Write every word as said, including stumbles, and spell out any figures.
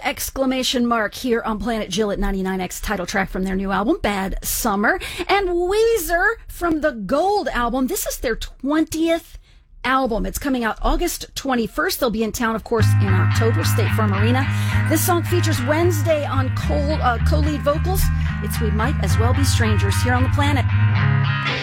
exclamation mark here on Planet Jill at ninety-nine X, title track from their new album, Bad Summer. And Weezer from the Gold album. This is their twentieth album. It's coming out August twenty-first. They'll be in town, of course, in October, State Farm Arena. This song features Wednesday on co- uh, co-lead vocals. It's We Might As Well Be Strangers here on the Planet.